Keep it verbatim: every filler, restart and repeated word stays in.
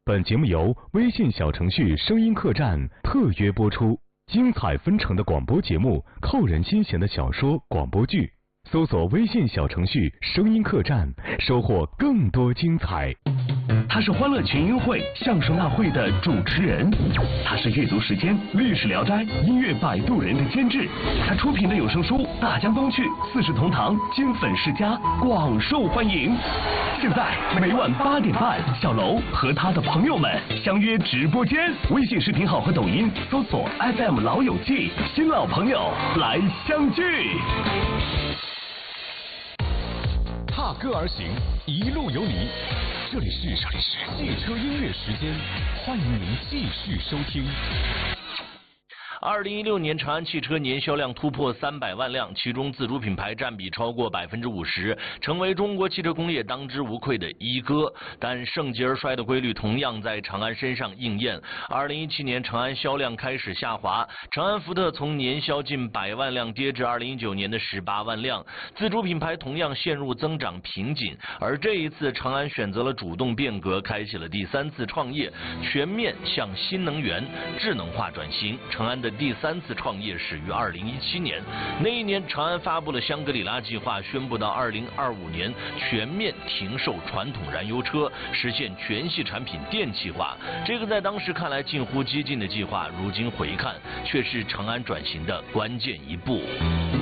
本节目由微信小程序声音客栈特约播出，精彩纷呈的广播节目，扣人心弦的小说广播剧，搜索微信小程序声音客栈，收获更多精彩。 他是欢乐群英会相声大会的主持人，他是阅读时间历史聊斋音乐摆渡人的监制，他出品的有声书《大江东去》《四世同堂》金粉世家广受欢迎。现在每晚八点半，小楼和他的朋友们相约直播间，微信视频号和抖音搜索 F M 老友记，新老朋友来相聚。 踏歌而行，一路有你。这里是这里是汽车音乐时间，欢迎您继续收听。 二零一六年，长安汽车年销量突破三百万辆，其中自主品牌占比超过百分之五十，成为中国汽车工业当之无愧的一哥。但盛极而衰的规律同样在长安身上应验。二零一七年，长安销量开始下滑，长安福特从年销近百万辆跌至二零一九年的十八万辆，自主品牌同样陷入增长瓶颈。而这一次，长安选择了主动变革，开启了第三次创业，全面向新能源、智能化转型。长安的第三次创业始于二零一七年，那一年长安发布了香格里拉计划，宣布到二零二五年全面停售传统燃油车，实现全系产品电气化。这个在当时看来近乎激进的计划，如今回看却是长安转型的关键一步。